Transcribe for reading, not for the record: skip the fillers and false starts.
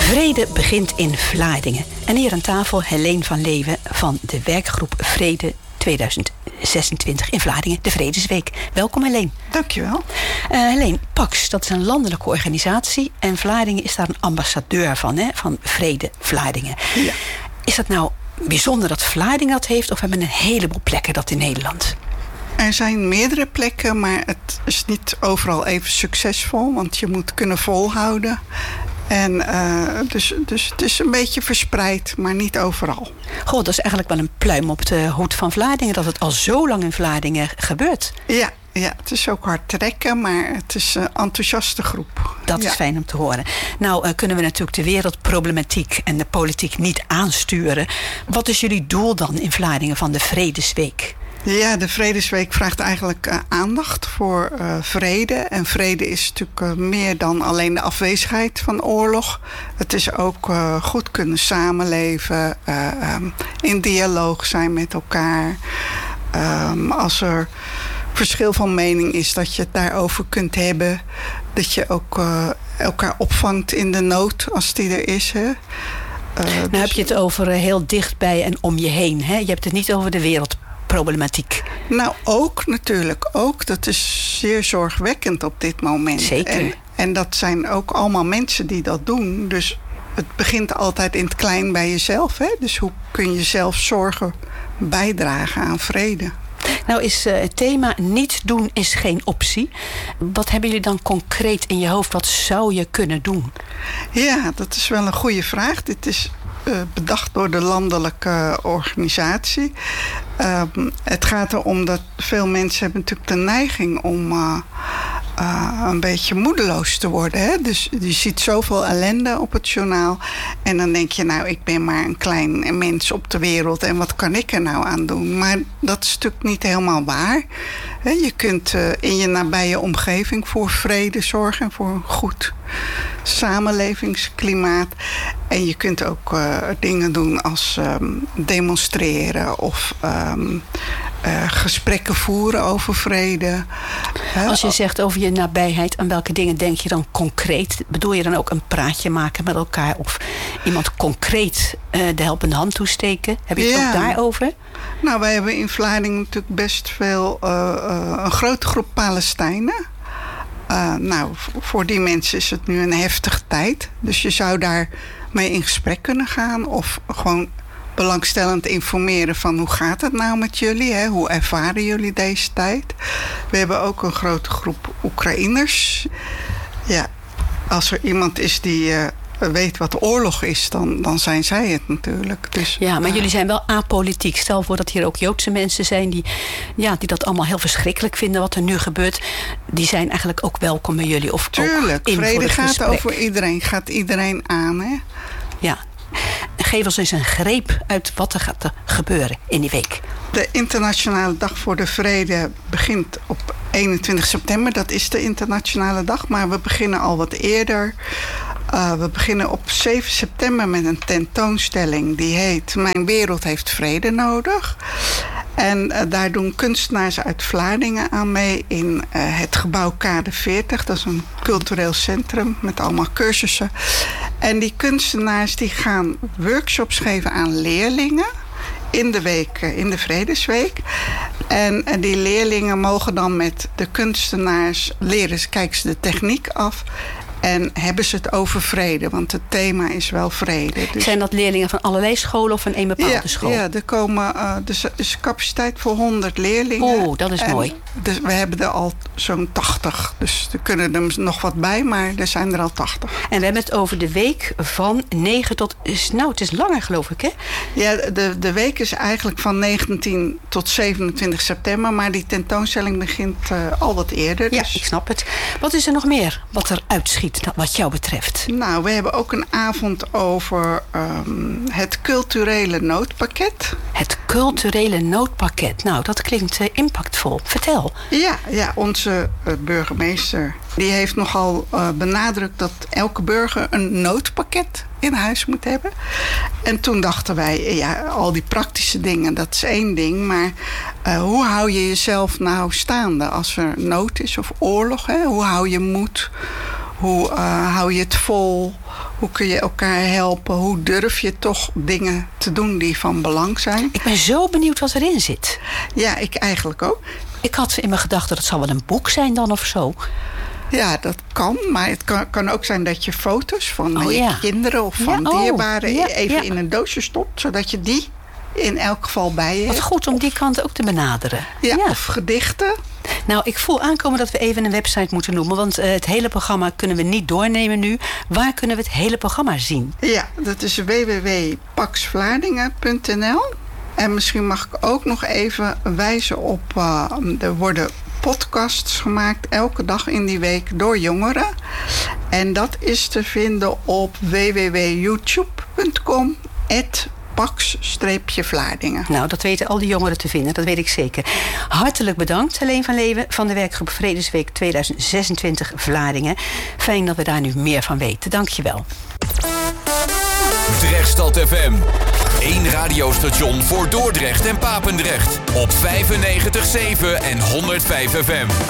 Vrede begint in Vlaardingen. En hier aan tafel Helene van Leeuwen van de werkgroep Vrede 2026 in Vlaardingen, de Vredesweek. Welkom Helene. Dankjewel. Helene, PAX, dat is een landelijke organisatie en Vlaardingen is daar een ambassadeur van, hè? Van Vrede Vlaardingen. Ja. Is dat nou bijzonder dat Vlaardingen dat heeft of hebben we een heleboel plekken dat in Nederland? Er zijn meerdere plekken, maar het is niet overal even succesvol, want je moet kunnen volhouden. En dus het is een beetje verspreid, maar niet overal. Goh, dat is eigenlijk wel een pluim op de hoed van Vlaardingen, dat het al zo lang in Vlaardingen gebeurt. Ja, het is ook hard trekken, maar het is een enthousiaste groep. Dat is fijn om te horen. Nou kunnen we natuurlijk de wereldproblematiek en de politiek niet aansturen. Wat is jullie doel dan in Vlaardingen van de Vredesweek? Ja, de Vredesweek vraagt eigenlijk aandacht voor vrede. En vrede is natuurlijk meer dan alleen de afwezigheid van oorlog. Het is ook goed kunnen samenleven, in dialoog zijn met elkaar. Als er verschil van mening is, dat je het daarover kunt hebben. Dat je ook elkaar opvangt in de nood als die er is. Hè. Nou heb je het over heel dichtbij en om je heen. Hè? Je hebt het niet over de wereldproblematiek. Nou, ook natuurlijk. Ook. Dat is zeer zorgwekkend op dit moment. Zeker. En dat zijn ook allemaal mensen die dat doen. Dus het begint altijd in het klein bij jezelf. Hè? Dus hoe kun je zelf zorgen bijdragen aan vrede? Nou is het thema niet doen is geen optie. Wat hebben jullie dan concreet in je hoofd? Wat zou je kunnen doen? Ja, dat is wel een goede vraag. Dit is bedacht door de landelijke organisatie. Het gaat erom dat veel mensen hebben natuurlijk de neiging om een beetje moedeloos te worden. Hè? Dus je ziet zoveel ellende op het journaal. En dan denk je, nou, ik ben maar een klein mens op de wereld. En wat kan ik er nou aan doen? Maar dat is natuurlijk niet helemaal waar. Je kunt in je nabije omgeving voor vrede zorgen. En voor een goed samenlevingsklimaat. En je kunt ook dingen doen als demonstreren of gesprekken voeren over vrede. Als je zegt over je nabijheid, aan welke dingen denk je dan concreet? Bedoel je dan ook een praatje maken met elkaar of iemand concreet de helpende hand toesteken? Heb je het ook daarover? Nou, wij hebben in Vlaardingen natuurlijk best veel, een grote groep Palestijnen. Nou, voor die mensen is het nu een heftige tijd. Dus je zou daar mee in gesprek kunnen gaan of gewoon belangstellend informeren van hoe gaat het nou met jullie? Hè? Hoe ervaren jullie deze tijd? We hebben ook een grote groep Oekraïners. Ja, als er iemand is die weet wat oorlog is, dan zijn zij het natuurlijk. Dus, ja, maar jullie zijn wel apolitiek. Stel voor dat hier ook Joodse mensen zijn die dat allemaal heel verschrikkelijk vinden wat er nu gebeurt. Die zijn eigenlijk ook welkom bij jullie. Of tuurlijk, ook vrede gaat gesprek. over iedereen. Gaat iedereen aan, hè? Ja. Geef ons eens een greep uit wat er gaat gebeuren in die week. De Internationale Dag voor de Vrede begint op 21 september. Dat is de internationale dag, maar we beginnen al wat eerder. We beginnen op 7 september met een tentoonstelling die heet Mijn wereld heeft vrede nodig. En daar doen kunstenaars uit Vlaardingen aan mee in het gebouw Kade 40. Dat is een cultureel centrum met allemaal cursussen. En die kunstenaars die gaan workshops geven aan leerlingen in de week, in de Vredesweek. En die leerlingen mogen dan met de kunstenaars leren, kijken ze de techniek af. En hebben ze het over vrede, want het thema is wel vrede. Dus zijn dat leerlingen van allerlei scholen of van één bepaalde school? Ja, er komen dus is capaciteit voor 100 leerlingen. Oh, dat is mooi. Dus we hebben er al zo'n 80. Dus er kunnen er nog wat bij, maar er zijn er al 80. En we hebben het over de week van 9 tot... Nou, het is langer geloof ik, hè? Ja, de week is eigenlijk van 19 tot 27 september. Maar die tentoonstelling begint al wat eerder. Dus. Ja, ik snap het. Wat is er nog meer wat er uitschiet? Wat jou betreft? Nou, we hebben ook een avond over het culturele noodpakket. Het culturele noodpakket. Nou, dat klinkt impactvol. Vertel. Ja, onze burgemeester die heeft nogal benadrukt dat elke burger een noodpakket in huis moet hebben. En toen dachten wij, al die praktische dingen, dat is één ding. Maar hoe hou je jezelf nou staande als er nood is of oorlog? Hè? Hoe hou je moed? Hoe hou je het vol? Hoe kun je elkaar helpen? Hoe durf je toch dingen te doen die van belang zijn? Ik ben zo benieuwd wat erin zit. Ja, ik eigenlijk ook. Ik had in mijn gedachten, dat zal wel een boek zijn dan of zo. Ja, dat kan. Maar het kan ook zijn dat je foto's van je kinderen of van dierbaren even in een doosje stopt. Zodat je die in elk geval bij je Wat goed om die kant ook te benaderen. Ja, of gedichten. Nou, ik voel aankomen dat we even een website moeten noemen. Want het hele programma kunnen we niet doornemen nu. Waar kunnen we het hele programma zien? Ja, dat is www.paxvlaardingen.nl. En misschien mag ik ook nog even wijzen op... er worden podcasts gemaakt elke dag in die week door jongeren. En dat is te vinden op www.youtube.com /Pax-Vlaardingen. Nou, dat weten al die jongeren te vinden, dat weet ik zeker. Hartelijk bedankt, Helene van Leeuwen van de werkgroep Vredesweek 2026 Vlaardingen. Fijn dat we daar nu meer van weten. Dank je wel. Drechtstad FM. 1 radiostation voor Dordrecht en Papendrecht. Op 95.7 en 105 FM.